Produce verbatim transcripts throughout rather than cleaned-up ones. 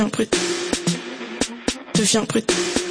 près, deviens près.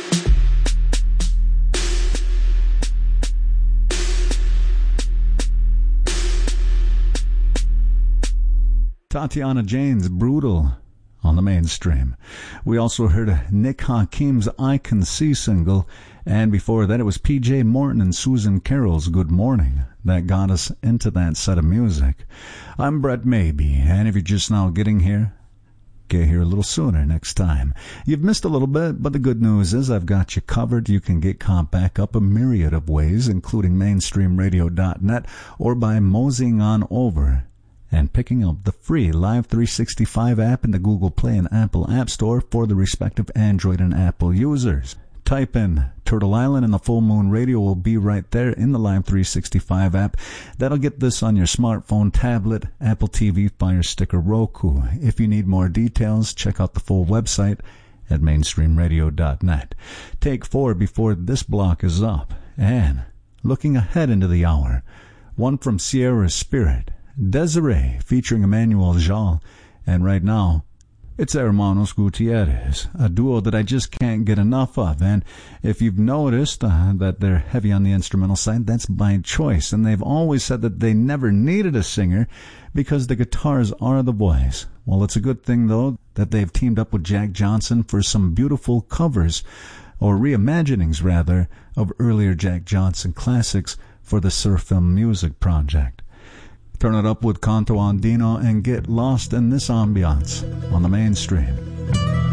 Tatiana Jane's Brutal on the mainstream. We also heard Nick Hakim's I Can See single, and before that it was P J Morton and Susan Carroll's Good Morning that got us into that set of music. I'm Brett Maybe, and if you're just now getting here, get here a little sooner next time. You've missed a little bit, but the good news is I've got you covered. You can get caught back up a myriad of ways, including mainstream radio dot net or by moseying on over and picking up the free Live three sixty-five app in the Google Play and Apple App Store for the respective Android and Apple users. Type in Turtle Island and the Full Moon Radio will be right there in the Live three sixty-five app. That'll get this on your smartphone, tablet, Apple T V, Fire Stick, or Roku. If you need more details, check out the full website at mainstream radio dot net. Take four before this block is up. And looking ahead into the hour, one from Sierra Spirit, Desiree featuring Emmanuel Jal, and right now it's Hermanos Gutierrez, a duo that I just can't get enough of. And if you've noticed uh, that they're heavy on the instrumental side, that's by choice. And they've always said that they never needed a singer because the guitars are the voice. Well, it's a good thing, though, that they've teamed up with Jack Johnson for some beautiful covers, or reimaginings, rather, of earlier Jack Johnson classics for the Surf Film Music Project. Turn it up with Canto Andino and get lost in this ambiance on the mainstream.